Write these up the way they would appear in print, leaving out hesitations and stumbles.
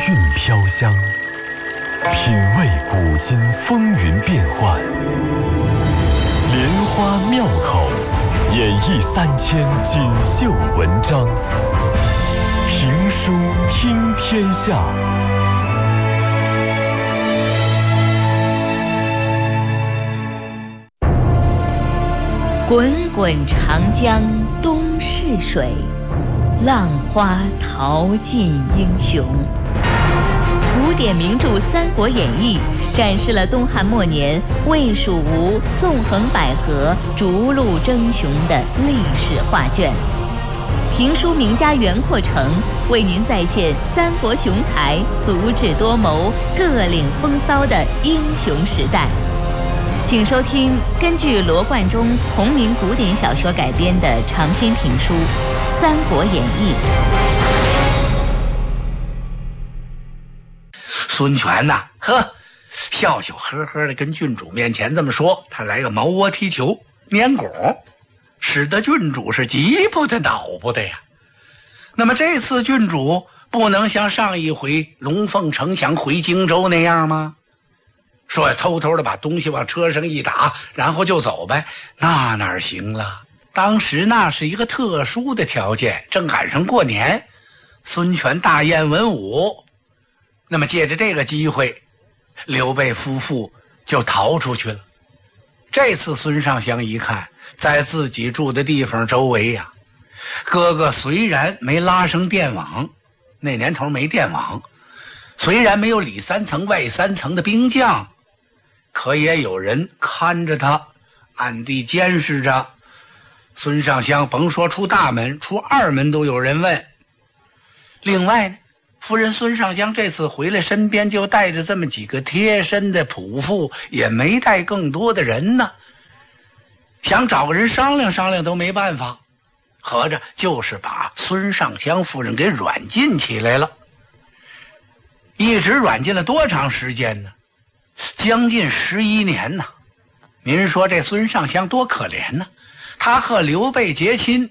韵飘香，品味古今风云变幻，莲花妙口，演绎3000锦绣文章，评书听天下。 滚滚长江东逝水，浪花淘尽英雄。古典名著《三国演义》展示了东汉末年魏、蜀、吴纵横捭阖、逐鹿争雄的历史画卷。评书名家袁阔成为您再现三国雄才足智多谋、各领风骚的英雄时代。请收听根据罗贯中同名古典小说改编的长篇评书《三国演义》。 孙权呐，笑笑呵呵的跟郡主面前这么说，他来个毛窝踢球粘拱，使得郡主是急不得恼不得呀。那么这次郡主不能像上一回龙凤呈祥回荆州那样吗？说偷偷的把东西往车上一打，然后就走呗，那哪行了？当时那是一个特殊的条件，正赶上过年，孙权大宴文武。那么借着这个机会，刘备夫妇就逃出去了。这次孙尚香一看，在自己住的地方周围呀，哥哥虽然没拉上电网，那年头没电网，虽然没有里3层外3层的兵将，可也有人看着他，暗地监视着。孙尚香甭说出大门，出二门都有人问。另外呢，夫人孙尚香这次回来，身边就带着这么几个贴身的仆妇，也没带更多的人呢。想找个人商量商量都没办法，合着就是把孙尚香夫人给软禁起来了。一直软禁了多长时间呢？将近11年呢。您说这孙尚香多可怜呢？他和刘备结亲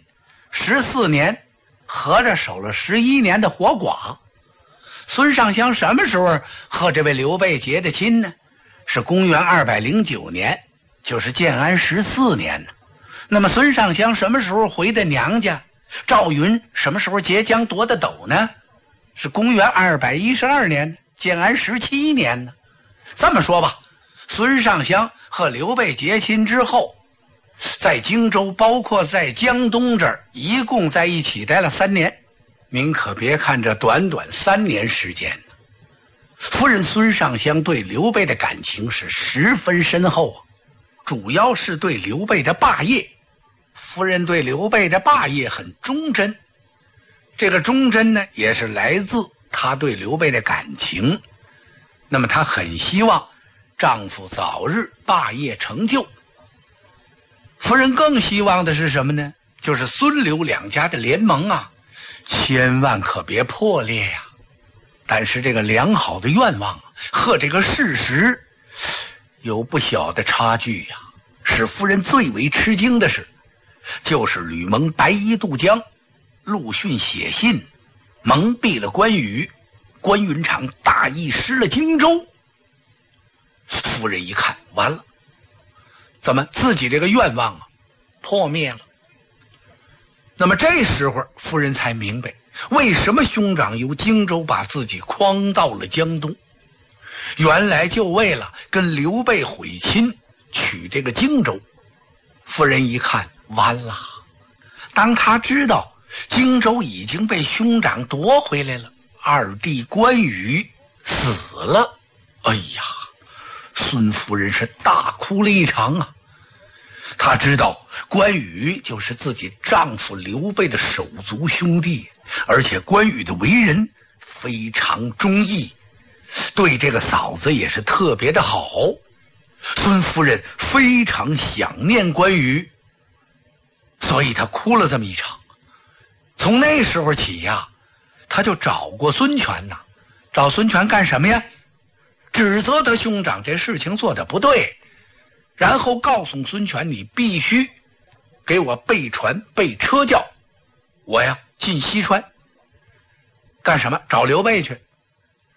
14年，合着守了11年的活寡。孙尚香什么时候和这位刘备结的亲呢？是公元209年，就是建安14年呢。那么孙尚香什么时候回的娘家？赵云什么时候结将夺的斗呢？是公元212年，建安17年呢。这么说吧，孙尚香和刘备结亲之后，在荆州包括在江东这儿一共在一起待了3年。您可别看这短短3年时间，夫人孙尚香对刘备的感情是十分深厚啊，主要是对刘备的霸业。夫人对刘备的霸业很忠贞，这个忠贞呢，也是来自她对刘备的感情。那么她很希望丈夫早日霸业成就。夫人更希望的是什么呢？就是孙刘两家的联盟啊，千万可别破裂呀。但是这个良好的愿望和这个事实有不小的差距呀。使夫人最为吃惊的是，就是吕蒙白衣渡江，陆逊写信蒙蔽了关羽，关云长大意失了荆州。夫人一看，完了，怎么自己这个愿望啊破灭了？那么这时候夫人才明白，为什么兄长由荆州把自己诓到了江东，原来就为了跟刘备毁亲，取这个荆州。夫人一看，完了，当他知道荆州已经被兄长夺回来了，二弟关羽死了，哎呀，孙夫人是大哭了一场啊。她知道关羽就是自己丈夫刘备的手足兄弟，而且关羽的为人非常忠义，对这个嫂子也是特别的好。孙夫人非常想念关羽，所以她哭了这么一场。从那时候起呀，她就找过孙权呐。找孙权干什么呀？指责他兄长这事情做得不对，然后告诉孙权，你必须给我备船备车轿，我呀进西川。干什么？找刘备去。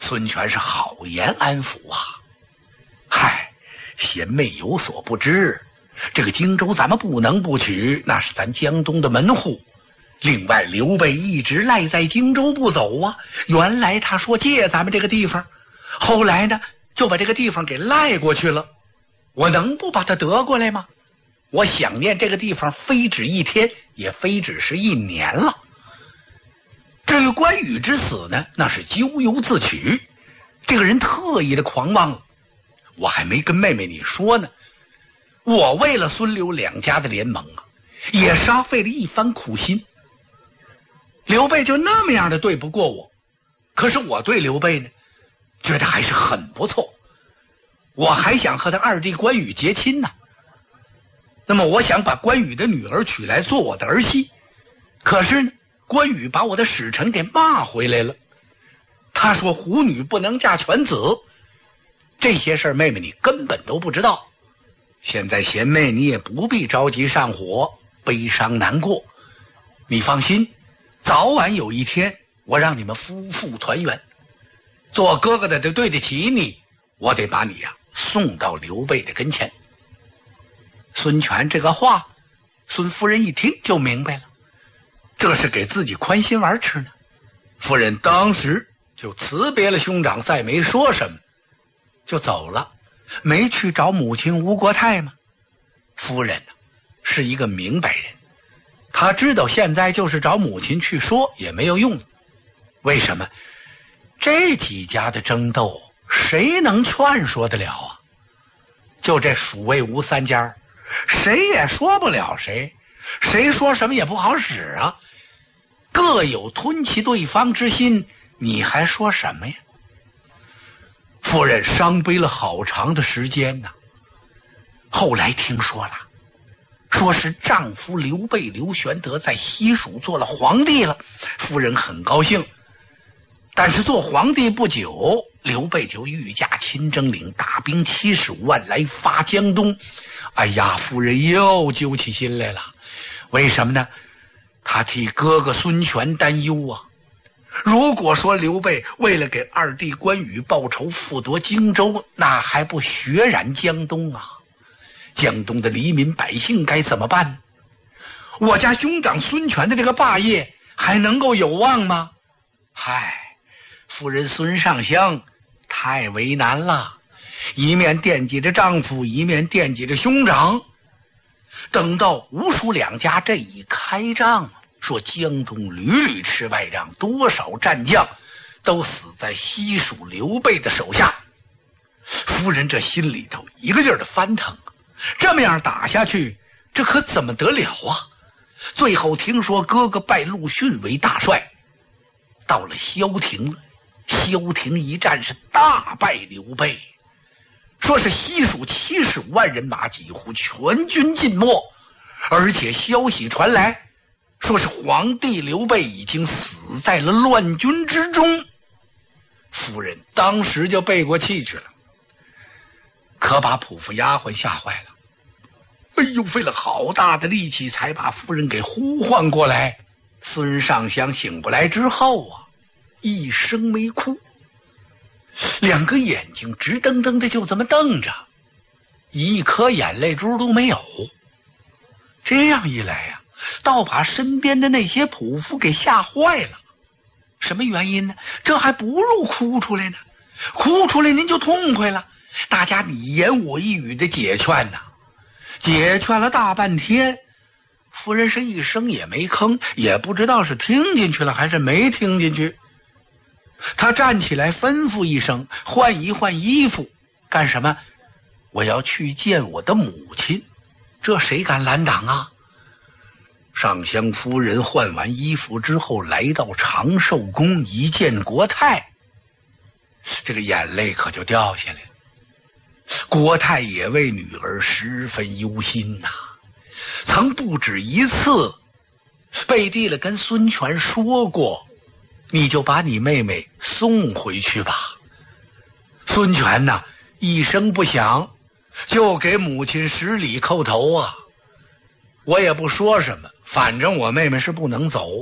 孙权是好言安抚啊。嗨，贤妹有所不知，这个荆州咱们不能不取，那是咱江东的门户。另外刘备一直赖在荆州不走啊，原来他说借咱们这个地方，后来呢就把这个地方给赖过去了，我能不把他得过来吗？我想念这个地方非止一天，也非只是1年了。至于关羽之死呢，那是咎由自取，这个人特意的狂妄了。我还没跟妹妹你说呢，我为了孙刘两家的联盟啊，也煞费了一番苦心。刘备就那么样的对不过我，可是我对刘备呢，觉得还是很不错。我还想和他二弟关羽结亲呢。那么我想把关羽的女儿娶来做我的儿媳，可是呢，关羽把我的使臣给骂回来了。他说虎女不能嫁犬子，这些事儿妹妹你根本都不知道。现在贤妹你也不必着急上火，悲伤难过，你放心，早晚有一天我让你们夫妇团圆。做哥哥的得对得起你，我得把你送到刘备的跟前。孙权这个话，孙夫人一听就明白了，这是给自己宽心丸吃呢。夫人当时就辞别了兄长，再没说什么，就走了，没去找母亲吴国太吗？夫人呢，是一个明白人，她知道现在就是找母亲去说也没有用。为什么？这几家的争斗，谁能劝说得了啊？就这蜀魏吴三家，谁也说不了谁，谁说什么也不好使啊，各有吞其对方之心，你还说什么呀？夫人伤悲了好长的时间呢。后来听说了，说是丈夫刘备刘玄德在西蜀做了皇帝了，夫人很高兴。但是做皇帝不久，刘备就御驾亲征，领大兵75万来发江东。哎呀，夫人又揪起心来了。为什么呢？他替哥哥孙权担忧啊。如果说刘备为了给二弟关羽报仇，复夺荆州，那还不血染江东啊？江东的黎民百姓该怎么办呢？我家兄长孙权的这个霸业还能够有望吗？嗨，夫人孙尚香太为难了，一面惦记着丈夫，一面惦记着兄长。等到吴蜀两家这一开仗，说江东屡屡吃败仗，多少战将都死在西蜀刘备的手下，夫人这心里头一个劲儿的翻腾，这么样打下去，这可怎么得了啊？最后听说哥哥拜陆逊为大帅，到了萧亭了，萧亭一战是大败刘备，说是西蜀75万人马几乎全军尽没，而且消息传来，说是皇帝刘备已经死在了乱军之中。夫人当时就背过气去了，可把仆妇丫鬟吓坏了。哎呦，费了好大的力气才把夫人给呼唤过来。孙尚香醒过来之后啊，一声没哭，两个眼睛直瞪瞪的就这么瞪着，一颗眼泪珠都没有。这样一来呀，倒把身边的那些仆妇给吓坏了。什么原因呢？这还不如哭出来呢，哭出来您就痛快了，大家你言我一语的解劝呐，解劝了大半天，夫人是一声也没吭，也不知道是听进去了还是没听进去。她站起来吩咐一声，换一换衣服。干什么？我要去见我的母亲，这谁敢拦挡啊？上香夫人换完衣服之后，来到长寿宫，一见国泰，这个眼泪可就掉下来了。国泰也为女儿十分忧心呐，曾不止一次背地里跟孙权说过，你就把你妹妹送回去吧。孙权呐，一声不响就给母亲10里叩头啊。我也不说什么，反正我妹妹是不能走，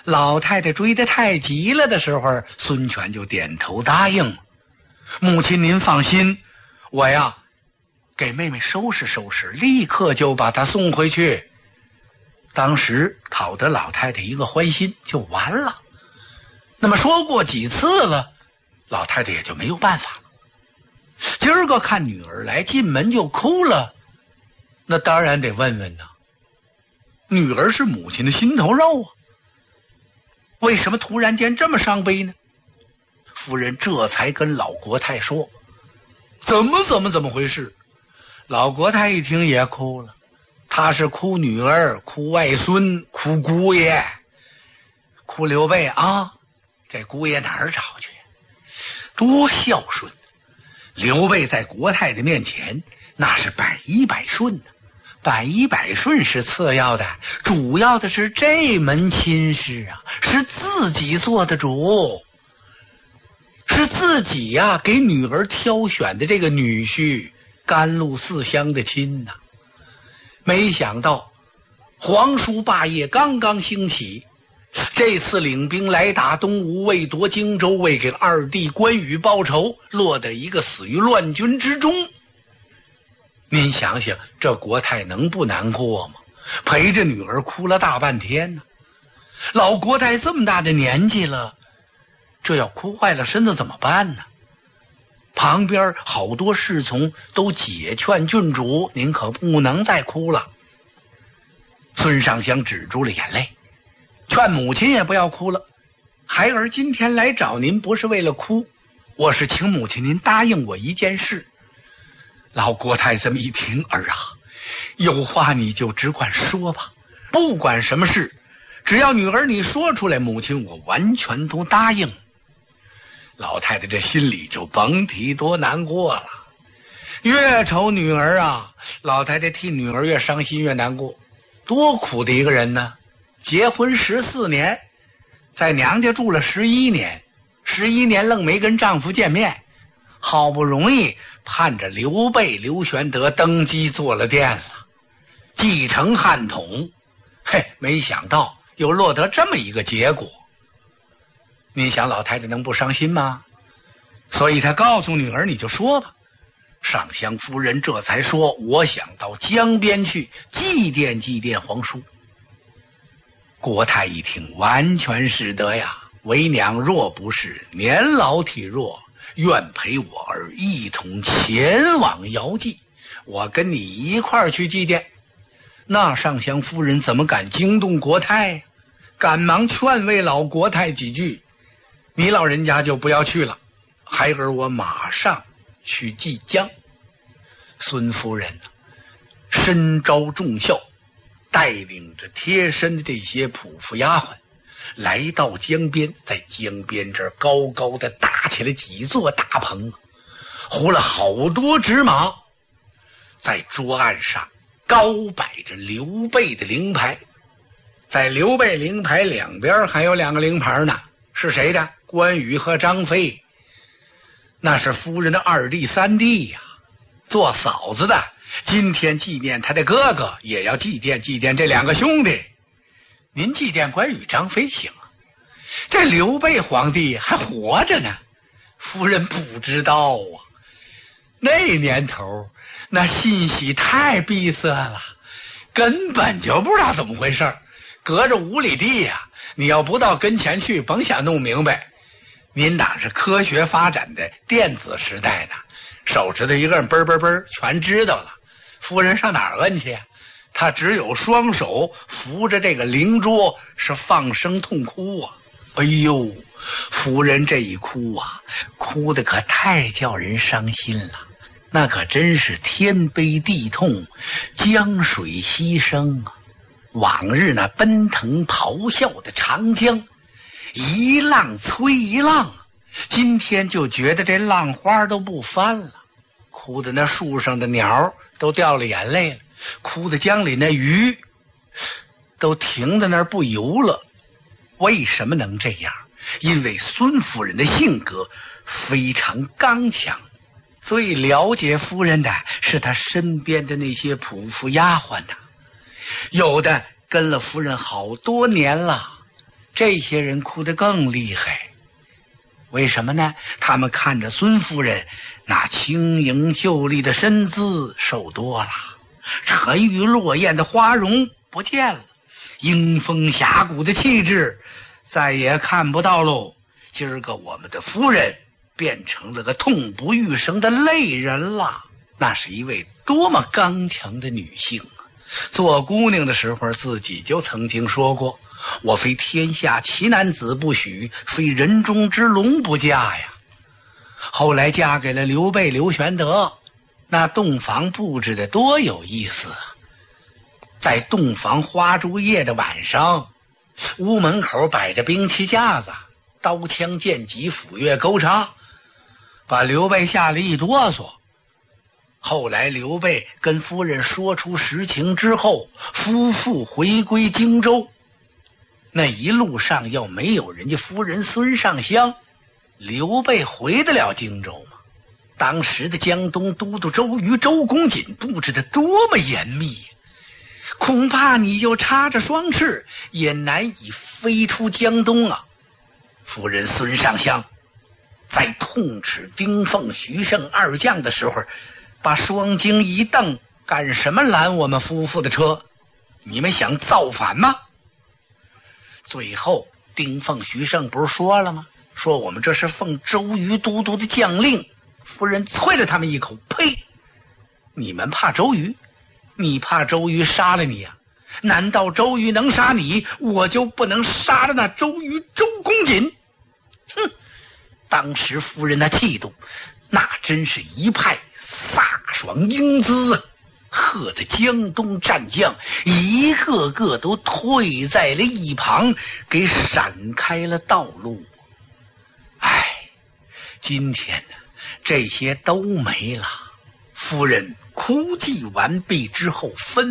老太太追得太急了的时候，孙权就点头答应。母亲您放心，我呀给妹妹收拾收拾，立刻就把她送回去。当时讨得老太太一个欢心就完了。那么说过几次了，老太太也就没有办法了。今儿个看女儿来，进门就哭了，那当然得问问呐，女儿是母亲的心头肉啊，为什么突然间这么伤悲呢？夫人这才跟老国太说，怎么回事？老国太一听也哭了，他是哭女儿，哭外孙，哭姑爷，哭刘备啊，这姑爷哪儿找去？多孝顺！刘备在国太的面前那是百依百顺的，百依百顺是次要的，主要的是这门亲事啊，是自己做的主，是自己呀给女儿挑选的这个女婿，甘露寺乡的亲呐。没想到皇叔霸业刚刚兴起，这次领兵来打东吴，为夺荆州，为给二弟关羽报仇，落得一个死于乱军之中。您想想，这国太能不难过吗？陪着女儿哭了大半天呢。老国太这么大的年纪了，这要哭坏了身子怎么办呢？旁边好多侍从都解劝郡主，您可不能再哭了。孙尚香止住了眼泪，劝母亲也不要哭了。孩儿今天来找您不是为了哭，我是请母亲您答应我一件事。老国太这么一听，儿啊，有话你就只管说吧，不管什么事，只要女儿你说出来，母亲我完全都答应。老太太这心里就甭提多难过了，越瞅女儿啊，老太太替女儿越伤心越难过。多苦的一个人呢，结婚14年，在娘家住了11年愣没跟丈夫见面，好不容易盼着刘备刘玄德登基做了殿了，继承汉统，没想到又落得这么一个结果。您想老太太能不伤心吗？所以她告诉女儿，你就说吧。上香夫人这才说，我想到江边去祭奠皇叔。国太一听，完全是的呀，为娘若不是年老体弱，愿陪我儿一同前往遥祭，我跟你一块儿去祭奠。那上香夫人怎么敢惊动国太呀？赶忙劝慰老国太几句，你老人家就不要去了，孩儿我马上去祭江。孙夫人深招重孝，带领着贴身的这些仆妇丫鬟来到江边，在江边这儿高高的搭起了几座大棚，糊了好多纸马，在桌案上高摆着刘备的灵牌，在刘备灵牌两边还有2个灵牌呢，是谁的？关羽和张飞，那是夫人的2弟3弟呀，做嫂子的今天纪念他的哥哥，也要祭奠这2个兄弟。您祭奠关羽张飞行啊，这刘备皇帝还活着呢，夫人不知道啊。那年头那信息太闭塞了，根本就不知道怎么回事，隔着5里地呀，你要不到跟前去，甭想弄明白。您哪是科学发展的电子时代呢？手指头一个人嘣嘣嘣全知道了。夫人上哪儿摁去？她只有双手扶着这个灵桌，是放声痛哭啊！哎呦，夫人这一哭啊，哭得可太叫人伤心了，那可真是天悲地痛，江水牺牲啊！往日那奔腾咆哮的长江，一浪催一浪，今天就觉得这浪花都不翻了，哭的那树上的鸟都掉了眼泪了，哭的江里那鱼都停在那儿不游了。为什么能这样？因为孙夫人的性格非常刚强，最了解夫人的是她身边的那些仆妇丫鬟呐，有的跟了夫人好多年了， 这些人哭得更厉害。为什么呢？他们看着孙夫人那轻盈秀丽的身姿瘦多了，沉鱼落雁的花容不见了，迎风侠骨的气质再也看不到喽。今儿个我们的夫人变成了个痛不欲生的泪人了。那是一位多么刚强的女性啊！做姑娘的时候自己就曾经说过，我非天下奇男子不许，非人中之龙不嫁呀。后来嫁给了刘备刘玄德，那洞房布置的多有意思啊！在洞房花烛夜的晚上，屋门口摆着兵器架子，刀枪剑戟斧钺钩叉，把刘备吓了一哆嗦。后来刘备跟夫人说出实情之后，夫妇回归荆州。那一路上要没有人家夫人孙尚香，刘备回得了荆州吗？当时的江东都督周瑜周公瑾布置得多么严密，恐怕你就插着双翅也难以飞出江东啊！夫人孙尚香在痛斥丁奉、徐盛二将的时候，把双睛一瞪，干什么拦我们夫妇的车？你们想造反吗？最后丁奉、徐盛不是说了吗？说我们这是奉周瑜都督的将令。夫人啐了他们一口，呸！你们怕周瑜？你怕周瑜杀了你呀？难道周瑜能杀你，我就不能杀了那周瑜周公瑾？哼！当时夫人那气度，那真是一派飒爽英姿啊，喝得江东战将一个个都退在了一旁，给闪开了道路。唉，今天呢，这些都没了。夫人哭泣完毕之后，分